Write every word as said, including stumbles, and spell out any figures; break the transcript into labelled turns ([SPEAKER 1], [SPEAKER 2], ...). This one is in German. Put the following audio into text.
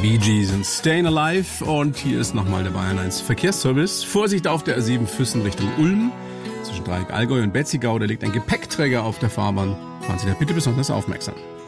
[SPEAKER 1] Bee Gees und Stayin' Alive. Und hier ist nochmal der Bayern eins Verkehrsservice. Vorsicht auf der A sieben Füssen Richtung Ulm. Zwischen Dreieck Allgäu und Betzigau, da liegt ein Gepäckträger auf der Fahrbahn. Fahren Sie da bitte besonders aufmerksam.